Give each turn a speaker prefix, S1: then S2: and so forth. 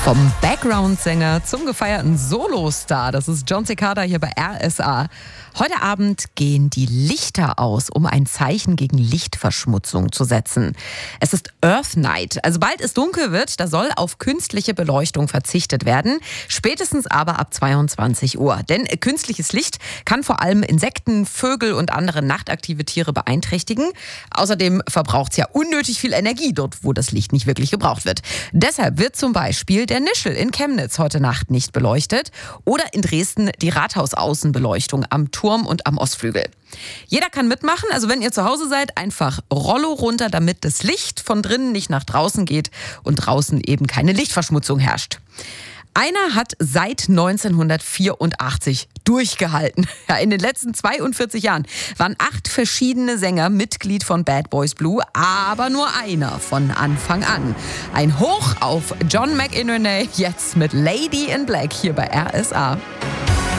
S1: Vom Background-Sänger zum gefeierten Solostar, das ist John Cicada hier bei RSA. Heute Abend gehen die Lichter aus, um ein Zeichen gegen Lichtverschmutzung zu setzen. Es ist Earth Night, also bald es dunkel wird, da soll auf künstliche Beleuchtung verzichtet werden, spätestens aber ab 22 Uhr. Denn künstliches Licht kann vor allem Insekten, Vögel und andere nachtaktive Tiere beeinträchtigen. Außerdem verbraucht es ja unnötig viel Energie dort, wo das Licht nicht wirklich gebraucht wird. Deshalb wird zum Beispiel der Nischel in Chemnitz heute Nacht nicht beleuchtet oder in Dresden die Rathausaußenbeleuchtung am Turm und am Ostflügel. Jeder kann mitmachen, also wenn ihr zu Hause seid, einfach Rollo runter, damit das Licht von drinnen nicht nach draußen geht und draußen eben keine Lichtverschmutzung herrscht. Einer hat seit 1984 durchgehalten. Ja, in den letzten 42 Jahren waren 8 verschiedene Sänger Mitglied von Bad Boys Blue, aber nur einer von Anfang an. Ein Hoch auf John McInerney, jetzt mit Lady in Black hier bei RSA.